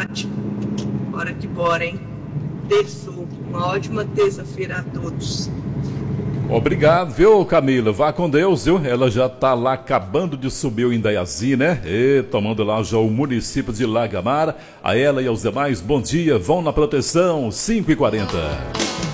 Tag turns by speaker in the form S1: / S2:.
S1: ótimo. Bora que bora, hein? Terçou. Uma ótima terça-feira a todos.
S2: Obrigado, viu, Camila? Vá com Deus, viu? Ela já tá lá acabando de subir o Indaiazi, né? E tomando lá já o município de Lagamar. A ela e aos demais, bom dia, vão na proteção, 5h40.